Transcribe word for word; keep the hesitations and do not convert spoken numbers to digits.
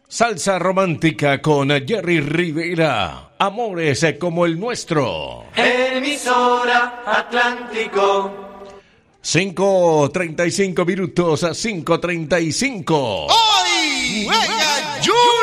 Salsa romántica con Jerry Rivera. Amores como el nuestro. Emisora Atlántico. cinco treinta y cinco minutos a cinco treinta y cinco. ¡Hoy juega Junior!